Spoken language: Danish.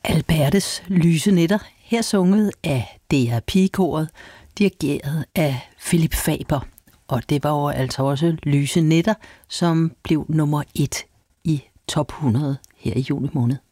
Albertes Lyse Nætter, her sunget af DR Pigekoret, dirigeret af Philip Faber. Og det var jo altså også Lyse Nætter, som blev nummer 1 i top 100 her i juni måned.